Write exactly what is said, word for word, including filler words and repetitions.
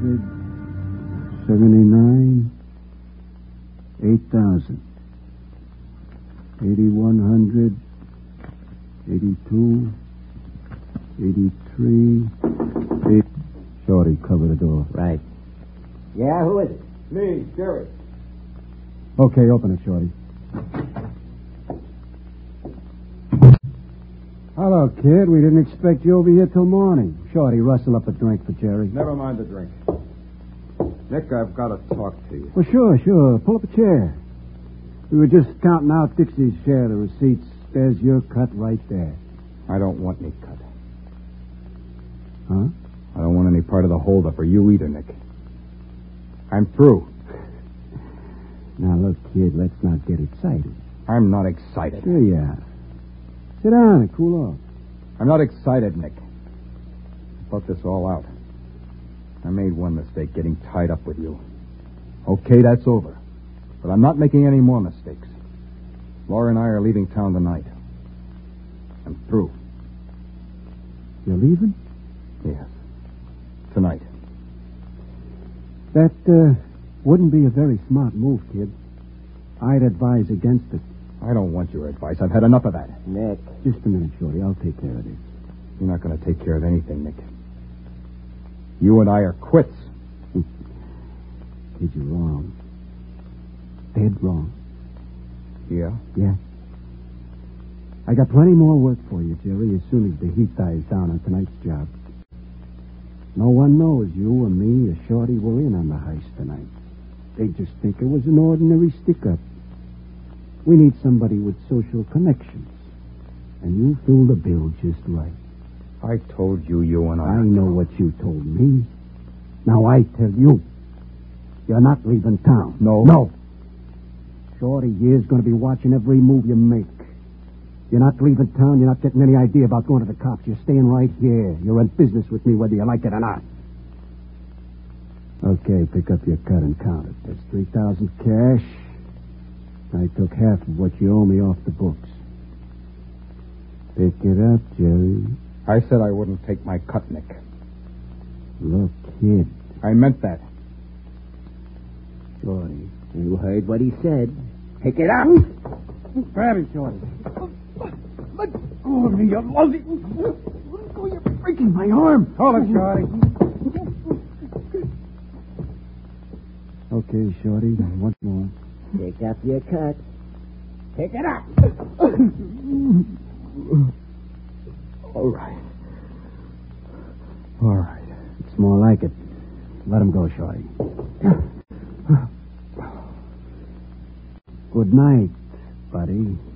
hundred, seventy-nine, eight thousand, eighty-one hundred, eighty-two, eighty-three, eight. Shorty, cover the door. Right. Yeah, who is it? Me, Jerry. Okay, open it, Shorty. Hello, kid. We didn't expect you over here till morning. Shorty, rustle up a drink for Jerry. Never mind the drink. Nick, I've got to talk to you. Well, sure, sure. Pull up a chair. We were just counting out Dixie's share of the receipts. There's your cut right there. I don't want any cut. Huh? I don't want any part of the holdup, or you either, Nick. I'm through. Now, look, kid, let's not get excited. I'm not excited. Sure you are. Sit down and cool off. I'm not excited, Nick. I thought this all out. I made one mistake getting tied up with you. Okay, that's over. But I'm not making any more mistakes. Laura and I are leaving town tonight. I'm through. You're leaving? Yes. Tonight. That uh, wouldn't be a very smart move, kid. I'd advise against it. I don't want your advice. I've had enough of that. Nick. Just a minute, Shorty. I'll take care of this. You're not going to take care of anything, Nick. You and I are quits. Kid, you're wrong. Dead wrong. Yeah? Yeah. I got plenty more work for you, Jerry, as soon as the heat dies down on tonight's job. No one knows you or me or Shorty were in on the heist tonight. They just think it was an ordinary stick-up. We need somebody with social connections. And you fill the bill just right. I told you you and I... I know what you told me. Now I tell you. You're not leaving town. No. No. Shorty here's going to be watching every move you make. You're not leaving town. You're not getting any idea about going to the cops. You're staying right here. You're in business with me whether you like it or not. Okay, pick up your cut and count it. That's three thousand cash. I took half of what you owe me off the books. Pick it up, Jerry. I said I wouldn't take my cut, Nick. Look, kid. I meant that. Shorty, you heard what he said. Pick it up. Grab it, Shorty. Let go of me, you lousy... Let go, you're breaking my arm. Hold it, Shorty. Okay, Shorty, once more. Pick up your cut. Pick it up. All right. All right. It's more like it. Let him go, Shorty. Good night, buddy.